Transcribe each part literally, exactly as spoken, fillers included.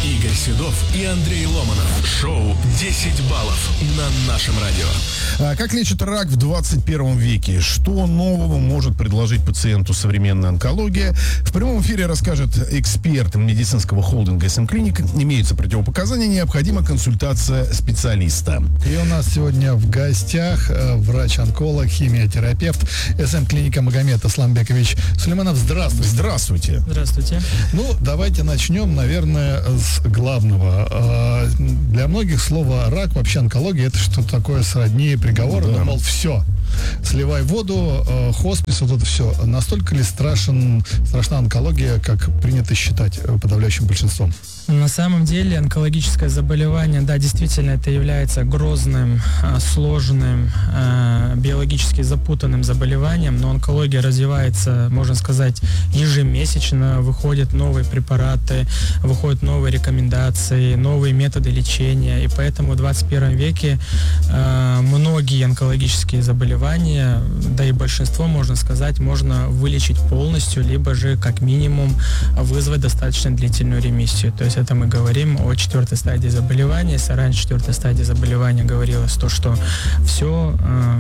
Игорь Седов и Андрей Ломанов. Шоу «десять баллов» на нашем радио. А как лечат рак в двадцать первом веке? Что нового может предложить пациенту современная онкология? В прямом эфире расскажет эксперт медицинского холдинга эс эм Клиник. Имеются противопоказания, необходима консультация специалиста. И у нас сегодня в гостях врач-онколог, химиотерапевт эс эм Клиника Магомед Асламбекович Сулейманов. Здравствуйте. Здравствуйте. Здравствуйте. Ну, давайте начнем, наверное, с главного. Для многих слово рак, вообще онкология, это что-то такое сродни приговору, да. Ну, мол, все. Сливай воду, хоспис, вот это все. Настолько ли страшен, страшна онкология, как принято считать подавляющим большинством? На самом деле онкологическое заболевание, да, действительно, это является грозным, сложным, биологически запутанным заболеванием, но онкология развивается, можно сказать, ежемесячно, выходят новые препараты, выходят новые рекомендации, новые методы лечения, и поэтому в двадцать первом веке многие онкологические заболевания, да и большинство, можно сказать, можно вылечить полностью, либо же, как минимум, вызвать достаточно длительную ремиссию. То есть это мы говорим о четвертой стадии заболевания. Если раньше четвертой стадии заболевания говорилось то, что все,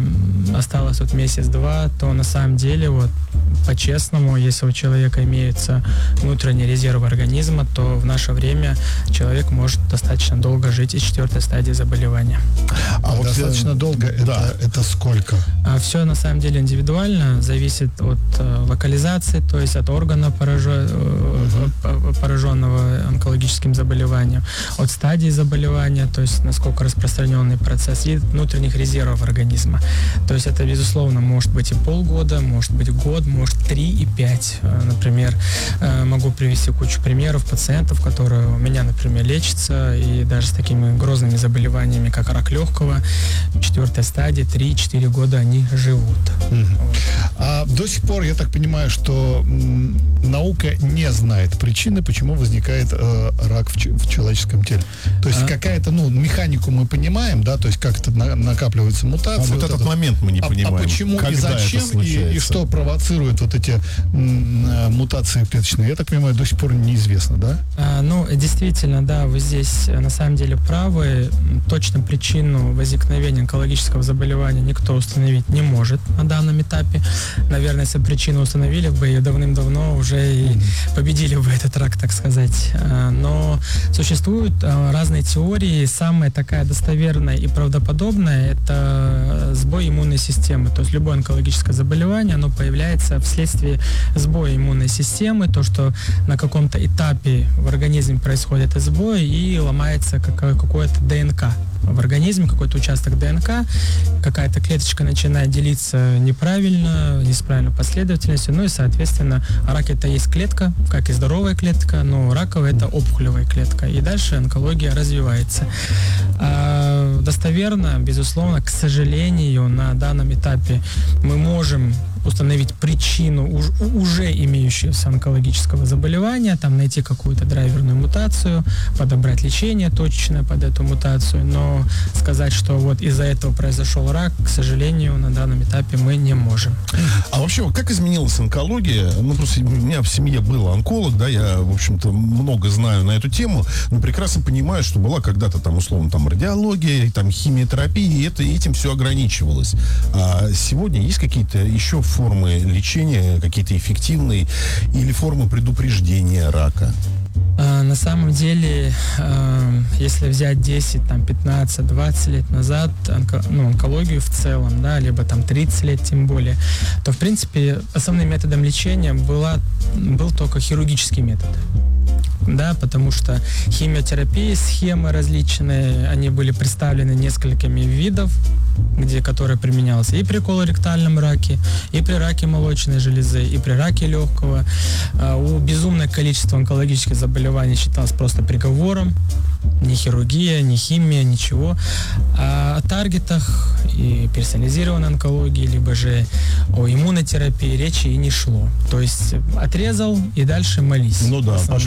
э, осталось вот месяц-два, то на самом деле вот по-честному, если у человека имеются внутренние резервы организма, то в наше время человек может достаточно долго жить из четвертой стадии заболевания. А, а вот достаточно долго, да. это, это сколько? А все на самом деле индивидуально, зависит от э, локализации, то есть от органа поражен, uh-huh. пораженного онкологическим заболеванием, от стадии заболевания, то есть насколько распространенный процесс, и внутренних резервов организма. То есть это, безусловно, может быть и полгода, может быть год, может три и пять. Например, могу привести кучу примеров пациентов, которые у меня, например, лечатся, и даже с такими грозными заболеваниями, как рак легкого, четвертой стадии, три-четыре года они живут. Mm-hmm. Вот. А до сих пор, я так понимаю, что м, наука не знает причины, почему возникает э, рак в, ч- в человеческом теле. То есть а? какая-то, ну, механику мы понимаем, да, то есть как это на- накапливается мутация. А вот, вот этот это... момент мы не а, понимаем. А почему и зачем, и, и что провоцирует вот эти м, мутации клеточные, я так понимаю, до сих пор неизвестно, да? А, ну, действительно, да, вы здесь на самом деле правы. Точно причину возникновения онкологического заболевания никто установить не может на данном этапе. Наверное, если бы причину установили бы, ее давным-давно уже и победили бы этот рак, так сказать. Но существуют разные теории. Самая такая достоверная и правдоподобная – это сбой иммунной системы. То есть любое онкологическое заболевание, оно появляется вследствие сбоя иммунной системы, то, что на каком-то этапе в организме происходит сбой и ломается какое-то ДНК. В организме какой-то участок ДНК, какая-то клеточка начинает делиться неправильно, не с правильной последовательностью, ну и, соответственно, рак это есть клетка, как и здоровая клетка, но раковая это опухолевая клетка, и дальше онкология развивается. А достоверно, безусловно, к сожалению, на данном этапе мы можем установить причину уж, уже имеющегося онкологического заболевания, там найти какую-то драйверную мутацию, подобрать лечение точечное под эту мутацию, но сказать, что вот из-за этого произошел рак, к сожалению, на данном этапе мы не можем. А вообще, как изменилась онкология? Ну, просто у меня в семье был онколог, да, я, в общем-то, много знаю на эту тему, но прекрасно понимаю, что была когда-то там, условно, там, радиология, там, химиотерапия, и это, этим все ограничивалось. А сегодня есть какие-то еще формы лечения, какие-то эффективные, или формы предупреждения рака? А, на самом деле, э, если взять десять, там, пятнадцать, двадцать лет назад, онко, ну, онкологию в целом, да, либо там тридцать лет тем более, то, в принципе, основным методом лечения была, был только хирургический метод. Да, потому что химиотерапия, схемы различные, они были представлены несколькими видов, где, которая применялась и при колоректальном раке, и при раке молочной железы, и при раке легкого. А, у безумное количество онкологических заболеваний считалось просто приговором. Ни хирургия, ни химия, ничего. А о таргетах и персонализированной онкологии, либо же о иммунотерапии речи и не шло. То есть отрезал и дальше молись. Ну да, пошли метастазы.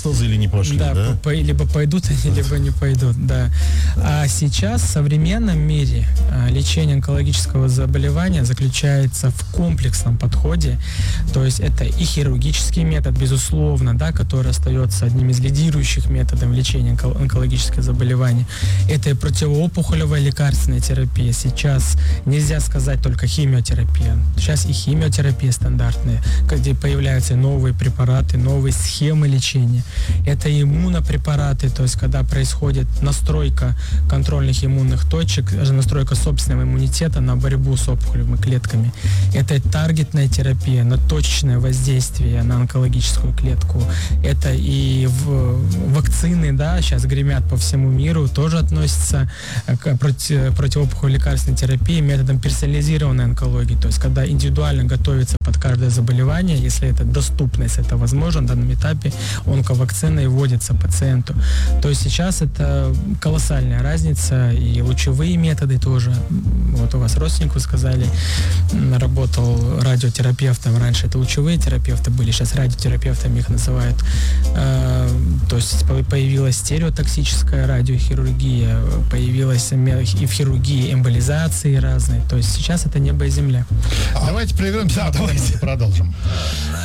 метастазы или не пошли, Да, да? по- либо пойдут они, либо не пойдут, да. А сейчас в современном мире а, лечение онкологического заболевания заключается в комплексном подходе. То есть это и хирургический метод, безусловно, да, который остается одним из лидирующих методов лечения онко- онкологического заболевания. Это и противоопухолевая лекарственная терапия. Сейчас нельзя сказать только химиотерапия. Сейчас и химиотерапия стандартная, где появляются новые препараты, новые схемы лечения. Это иммунопрепараты, то есть когда происходит настройка контрольных иммунных точек, настройка собственного иммунитета на борьбу с опухолевыми клетками. Это и таргетная терапия, на точечное воздействие на онкологическую клетку. Это и в, вакцины, да, сейчас гремят по всему миру, тоже относятся к против, противоопухолевой лекарственной терапии методом персонализированной онкологии, то есть когда индивидуально готовится под каждое заболевание, если это доступно, если это возможно на данном этапе, онковакцина и вводится пациенту. То есть сейчас это колоссальная разница, и лучевые методы тоже. Вот у вас родственник, вы сказали, работал радиотерапевтом, раньше это лучевые терапевты были, сейчас радиотерапевтами их называют. То есть появилась стереотоксическая радиохирургия, появилась и в хирургии эмболизации разные. То есть сейчас это небо и земля. Давайте прервемся, а потом продолжим.